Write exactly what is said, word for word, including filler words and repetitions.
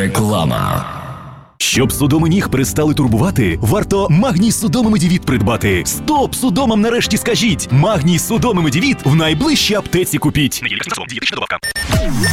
Реклама. Щоб судоми ніг перестали турбувати, варто Магній Судоми Медівіт придбати. Стоп! Судомам нарешті скажіть! Магній Судоми Медівіт в найближчій аптеці купіть. Неділька з часом. Дієтична добавка.